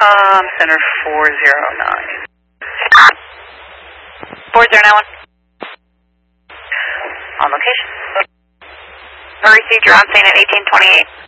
Center 409. 4091. On location. Received, you're on scene at 1828.